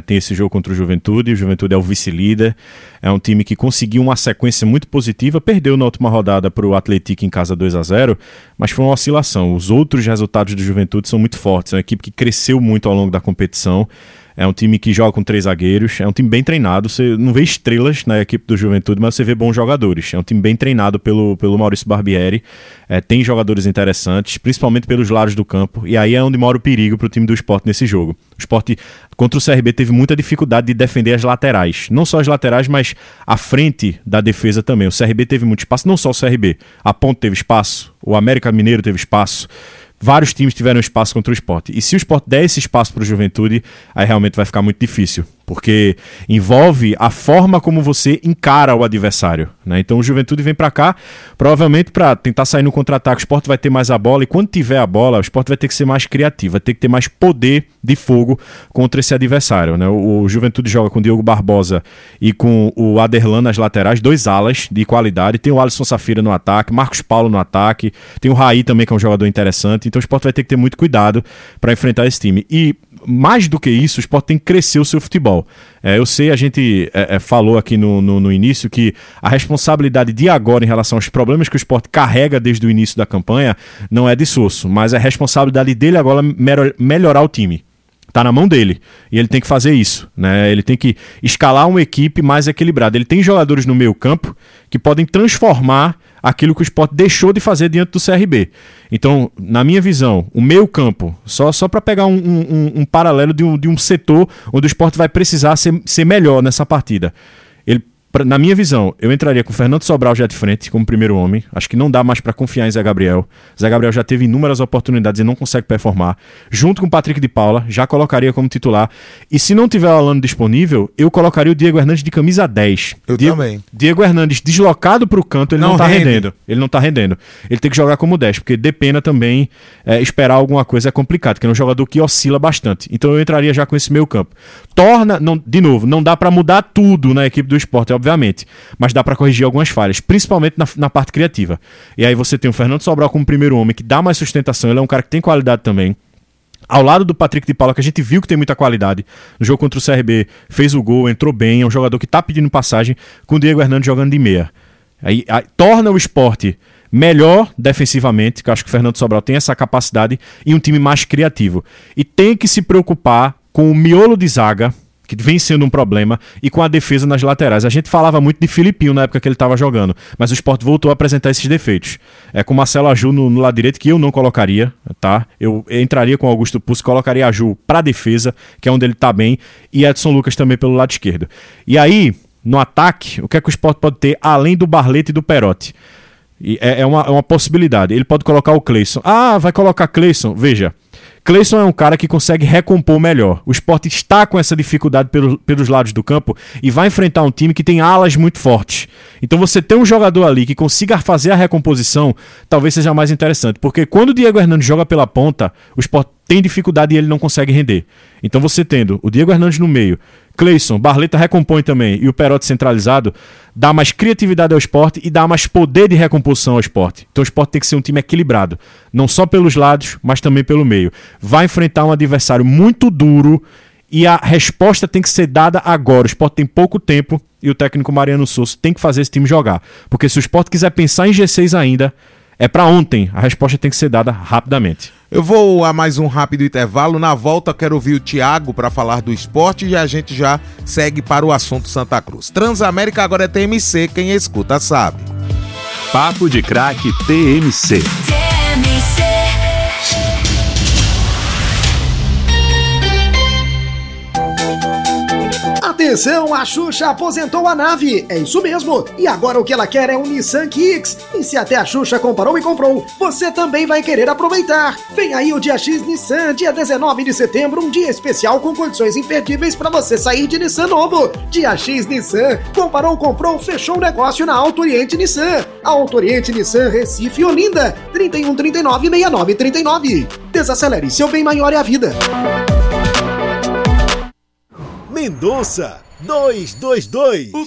tem esse jogo contra o Juventude é o vice-líder, é um time que conseguiu uma sequência muito positiva, perdeu na última rodada para o Atlético em casa 2-0, mas foi uma oscilação. Os outros resultados do Juventude são muito fortes, é uma equipe que cresceu muito ao longo da competição, é um time que joga com 3 zagueiros, é um time bem treinado, você não vê estrelas na equipe do Juventude, mas você vê bons jogadores, é um time bem treinado pelo Maurício Barbieri, tem jogadores interessantes, principalmente pelos lados do campo, e aí é onde mora o perigo para o time do Sport nesse jogo. O Sport contra o CRB teve muita dificuldade de defender as laterais, não só as laterais, mas a frente da defesa também. O CRB teve muito espaço, não só o CRB, a Ponte teve espaço, o América Mineiro teve espaço, vários times tiveram espaço contra o Sport. E se o Sport der esse espaço para o Juventude, aí realmente vai ficar muito difícil, porque envolve a forma como você encara o adversário, né? Então o Juventude vem para cá, provavelmente para tentar sair no contra-ataque. O Sport vai ter mais a bola, e quando tiver a bola, o Sport vai ter que ser mais criativo, vai ter que ter mais poder de fogo contra esse adversário, né? O Juventude joga com o Diogo Barbosa e com o Aderlan nas laterais, 2 alas de qualidade, tem o Alisson Safira no ataque, Marcos Paulo no ataque, tem o Raí também, que é um jogador interessante. Então o Sport vai ter que ter muito cuidado para enfrentar esse time. E mais do que isso, o Sport tem que crescer o seu futebol. Eu sei, a gente falou aqui no início que a responsabilidade de agora em relação aos problemas que o Sport carrega desde o início da campanha não é de Sosso, mas é a responsabilidade dele agora melhorar o time. Está na mão dele, e ele tem que fazer isso, né? Ele tem que escalar uma equipe mais equilibrada. Ele tem jogadores no meio campo que podem transformar aquilo que o Sport deixou de fazer diante do CRB. Então, na minha visão, o meio campo, só para pegar um paralelo de um setor onde o Sport vai precisar ser melhor nessa partida. Na minha visão, eu entraria com o Fernando Sobral já de frente, como primeiro homem. Acho que não dá mais para confiar em Zé Gabriel. Zé Gabriel já teve inúmeras oportunidades e não consegue performar. Junto com o Patrick de Paula, já colocaria como titular. E se não tiver o Alano disponível, eu colocaria o Diego Hernandes de camisa 10. Também. Diego Hernandes deslocado para o canto, ele não tá rendendo. Ele não tá rendendo. Ele tem que jogar como 10, porque Depena também esperar alguma coisa é complicado, porque é um jogador que oscila bastante. Então eu entraria já com esse meio campo. Não dá para mudar tudo na equipe do Sport, obviamente, mas dá para corrigir algumas falhas, principalmente na parte criativa. E aí você tem o Fernando Sobral como primeiro homem, que dá mais sustentação, ele é um cara que tem qualidade também, ao lado do Patrick de Paula, que a gente viu que tem muita qualidade. No jogo contra o CRB, fez o gol, entrou bem, é um jogador que tá pedindo passagem, com o Diego Hernandes jogando de meia. Aí torna o Sport melhor defensivamente, que eu acho que o Fernando Sobral tem essa capacidade, e um time mais criativo. E tem que se preocupar com o miolo de zaga, que vem sendo um problema, e com a defesa nas laterais. A gente falava muito de Filipinho na época que ele estava jogando, mas o Sport voltou a apresentar esses defeitos. Com Marcelo Aju no lado direito, que eu não colocaria, tá? Eu entraria com Augusto Pucci, colocaria Aju para defesa, que é onde ele está bem, e Edson Lucas também pelo lado esquerdo. E aí, no ataque, o que é que o Sport pode ter, além do Barlete e do Perotti? É uma possibilidade. Ele pode colocar o Cleison. Vai colocar Cleison? Veja, Cleison é um cara que consegue recompor melhor. O Sport está com essa dificuldade pelos lados do campo e vai enfrentar um time que tem alas muito fortes. Então você ter um jogador ali que consiga fazer a recomposição talvez seja mais interessante, porque quando o Diego Hernandes joga pela ponta, o Sport tem dificuldade e ele não consegue render. Então você tendo o Diego Hernandes no meio, Cleison, Barleta recompõe também, e o Perotti centralizado, dá mais criatividade ao Sport e dá mais poder de recomposição ao Sport. Então o Sport tem que ser um time equilibrado, não só pelos lados, mas também pelo meio. Vai enfrentar um adversário muito duro e a resposta tem que ser dada agora. O Sport tem pouco tempo e o técnico Mariano Souza tem que fazer esse time jogar. Porque se o Sport quiser pensar em G6 ainda, é para ontem. A resposta tem que ser dada rapidamente. Eu vou a mais um rápido intervalo. Na volta quero ouvir o Thiago para falar do esporte e a gente já segue para o assunto Santa Cruz. Transamérica agora é TMC, quem escuta sabe. Papo de Craque TMC. Atenção, a Xuxa aposentou a nave. É isso mesmo. E agora o que ela quer é um Nissan Kicks. E se até a Xuxa comparou e comprou, você também vai querer aproveitar. Vem aí o Dia X Nissan, dia 19 de setembro, um dia especial com condições imperdíveis para você sair de Nissan novo. Dia X Nissan. Comparou, comprou, fechou o negócio na Auto Oriente Nissan. Auto Oriente Nissan, Recife e Olinda. 3139-6939. Desacelere, seu bem maior é a vida. Mendonça 222.